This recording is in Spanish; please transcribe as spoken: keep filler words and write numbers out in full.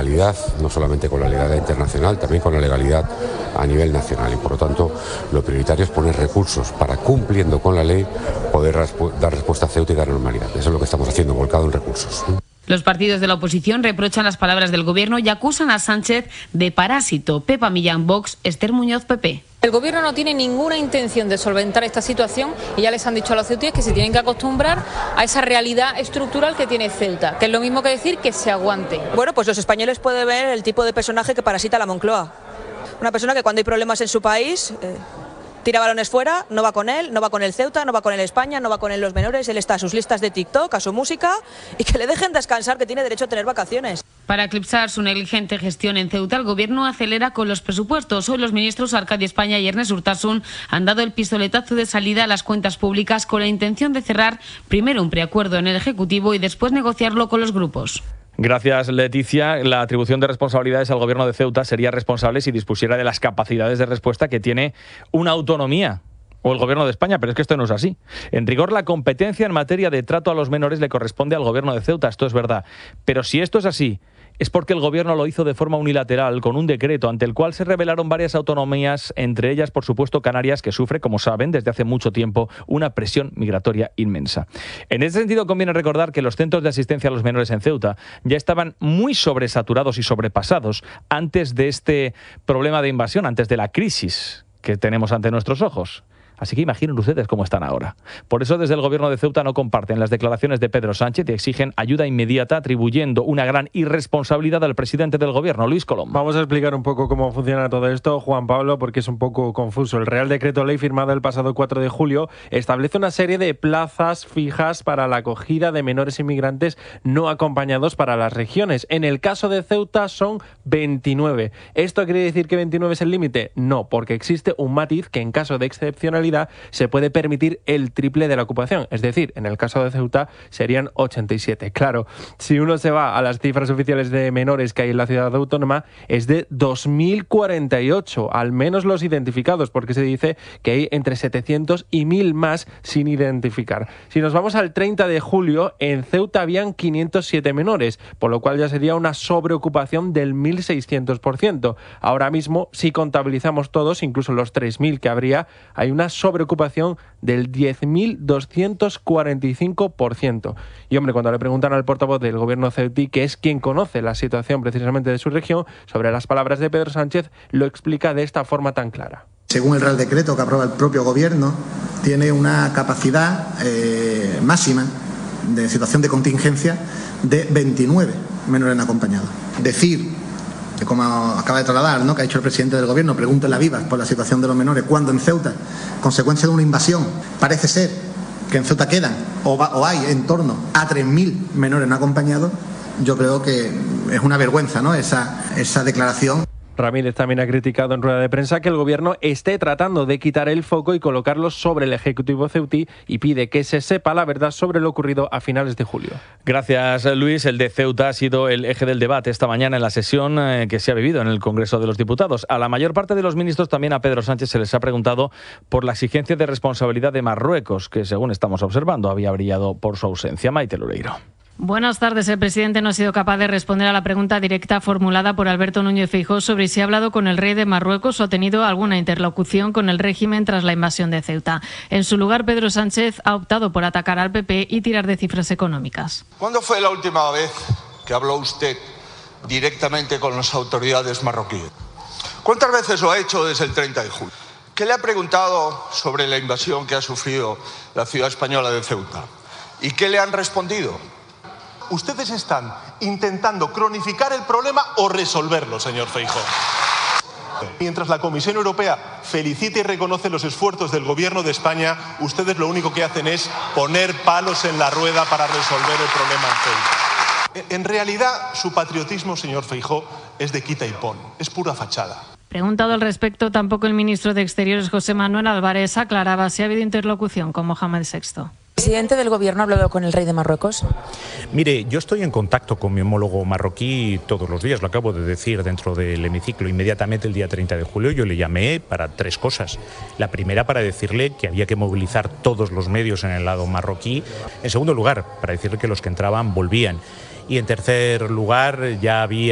legalidad, no solamente con la legalidad internacional, también con la legalidad a nivel nacional. Y por lo tanto, lo prioritario es poner recursos para, cumpliendo con la ley, poder dar respuesta a Ceuta y dar normalidad. Eso es lo que estamos haciendo, volcado en recursos. Los partidos de la oposición reprochan las palabras del gobierno y acusan a Sánchez de parásito. Pepa Millán, Vox, Esther Muñoz, P P. El gobierno no tiene ninguna intención de solventar esta situación y ya les han dicho a los ceutíes que se tienen que acostumbrar a esa realidad estructural que tiene Ceuta, que es lo mismo que decir que se aguante. Bueno, pues los españoles pueden ver el tipo de personaje que parasita la Moncloa. Una persona que cuando hay problemas en su país eh, tira balones fuera, no va con él, no va con el Ceuta, no va con el España, no va con él los menores, él está a sus listas de TikTok, a su música y que le dejen descansar, que tiene derecho a tener vacaciones. Para eclipsar su negligente gestión en Ceuta, el gobierno acelera con los presupuestos. Hoy los ministros Arcadio España y Ernest Urtasun han dado el pistoletazo de salida a las cuentas públicas con la intención de cerrar primero un preacuerdo en el Ejecutivo y después negociarlo con los grupos. Gracias, Leticia. La atribución de responsabilidades al gobierno de Ceuta sería responsable si dispusiera de las capacidades de respuesta que tiene una autonomía o el gobierno de España, pero es que esto no es así. En rigor, la competencia en materia de trato a los menores le corresponde al gobierno de Ceuta, esto es verdad. Pero si esto es así, es porque el gobierno lo hizo de forma unilateral con un decreto ante el cual se revelaron varias autonomías, entre ellas, por supuesto, Canarias, que sufre, como saben, desde hace mucho tiempo una presión migratoria inmensa. En ese sentido, conviene recordar que los centros de asistencia a los menores en Ceuta ya estaban muy sobresaturados y sobrepasados antes de este problema de invasión, antes de la crisis que tenemos ante nuestros ojos. Así que imaginen ustedes cómo están ahora. Por eso desde el gobierno de Ceuta no comparten las declaraciones de Pedro Sánchez y exigen ayuda inmediata, atribuyendo una gran irresponsabilidad al presidente del gobierno, Luis Colom. Vamos a explicar un poco cómo funciona todo esto, Juan Pablo, porque es un poco confuso. El Real Decreto Ley firmado el pasado cuatro de julio establece una serie de plazas fijas para la acogida de menores inmigrantes no acompañados para las regiones. En el caso de Ceuta son veintinueve. ¿Esto quiere decir que veintinueve es el límite? No, porque existe un matiz que en caso de excepcionalidad se puede permitir el triple de la ocupación. Es decir, en el caso de Ceuta serían ochenta y siete. Claro, si uno se va a las cifras oficiales de menores que hay en la ciudad autónoma, es de dos mil cuarenta y ocho, al menos los identificados, porque se dice que hay entre setecientos y mil más sin identificar. Si nos vamos al treinta de julio, en Ceuta habían quinientos siete menores, por lo cual ya sería una sobreocupación del mil seiscientos por ciento. Ahora mismo, si contabilizamos todos, incluso los tres mil que habría, hay una sobreocupación del diez mil doscientos cuarenta y cinco por ciento. Y hombre, cuando le preguntan al portavoz del gobierno ceutí, que es quien conoce la situación precisamente de su región, sobre las palabras de Pedro Sánchez, lo explica de esta forma tan clara. Según el Real Decreto que aprueba el propio gobierno, tiene una capacidad eh, máxima de situación de contingencia de veintinueve menores no acompañados. Decir, como acaba de trasladar, ¿no?, que ha dicho el presidente del gobierno, pregúntele a Vivas por la situación de los menores, cuando en Ceuta, consecuencia de una invasión, parece ser que en Ceuta quedan o, va, o hay en torno a tres mil menores no acompañados, yo creo que es una vergüenza, ¿no?, esa, esa declaración. Ramírez también ha criticado en rueda de prensa que el gobierno esté tratando de quitar el foco y colocarlo sobre el Ejecutivo ceutí y pide que se sepa la verdad sobre lo ocurrido a finales de julio. Gracias, Luis. El de Ceuta ha sido el eje del debate esta mañana en la sesión eh, que se ha vivido en el Congreso de los Diputados. A la mayor parte de los ministros, también a Pedro Sánchez, se les ha preguntado por la exigencia de responsabilidad de Marruecos, que según estamos observando había brillado por su ausencia. Maite Loureiro. Buenas tardes. El presidente no ha sido capaz de responder a la pregunta directa formulada por Alberto Núñez Feijóo sobre si ha hablado con el rey de Marruecos o ha tenido alguna interlocución con el régimen tras la invasión de Ceuta. En su lugar, Pedro Sánchez ha optado por atacar al P P y tirar de cifras económicas. ¿Cuándo fue la última vez que habló usted directamente con las autoridades marroquíes? ¿Cuántas veces lo ha hecho desde el treinta de julio? ¿Qué le ha preguntado sobre la invasión que ha sufrido la ciudad española de Ceuta? ¿Y qué le han respondido? Ustedes están intentando cronificar el problema o resolverlo, señor Feijóo. Mientras la Comisión Europea felicita y reconoce los esfuerzos del Gobierno de España, ustedes lo único que hacen es poner palos en la rueda para resolver el problema en Ceuta. En realidad, su patriotismo, señor Feijóo, es de quita y pon, es pura fachada. Preguntado al respecto, tampoco el ministro de Exteriores, José Manuel Álvarez, aclaraba si ha habido interlocución con Mohamed sexto. ¿El presidente del gobierno ha hablado con el rey de Marruecos? Mire, yo estoy en contacto con mi homólogo marroquí todos los días, lo acabo de decir dentro del hemiciclo. Inmediatamente el día treinta de julio yo le llamé para tres cosas. La primera, para decirle que había que movilizar todos los medios en el lado marroquí. En segundo lugar, para decirle que los que entraban volvían. Y en tercer lugar, ya había